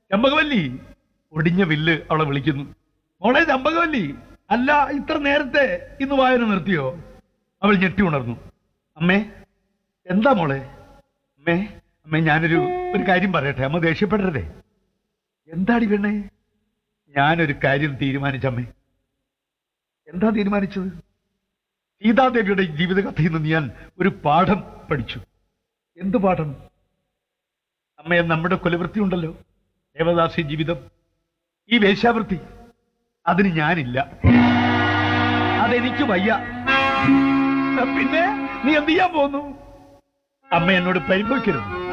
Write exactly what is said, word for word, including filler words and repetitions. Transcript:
ചമ്പകവല്ലി! ഒടിഞ്ഞ വില്ല് അവളെ വിളിക്കുന്നു. മോളെ ചമ്പകവല്ലി! അല്ല, ഇത്ര നേരത്തെ ഇന്ന് വായന നിർത്തിയോ? അവൾ ഞെട്ടി ഉണർന്നു. അമ്മേ, എന്താ മോളെ? അമ്മേ അമ്മേ ഞാനൊരു ഒരു കാര്യം പറയട്ടെ, അമ്മ ദേഷ്യപ്പെടരുതേ. എന്താടി പെണ്ണേ? ഞാനൊരു കാര്യം തീരുമാനിച്ചമ്മേ. എന്താ തീരുമാനിച്ചത്? സീതാദേവിയുടെ ജീവിതകഥയിൽ നിന്ന് ഞാൻ ഒരു പാഠം പഠിച്ചു. എന്ത് പാഠം? അമ്മയെ, നമ്മുടെ കൊലവൃത്തി ഉണ്ടല്ലോ, ദേവദാസി ജീവിതം, ഈ വേശ്യാവൃത്തി, അതിന് ഞാനില്ല. അതെനിക്ക് വയ്യ. പിന്നെ നീ എന്ത് ചെയ്യാൻ പോന്നു? അമ്മ എന്നോട് പരിഭവിക്കരുത്.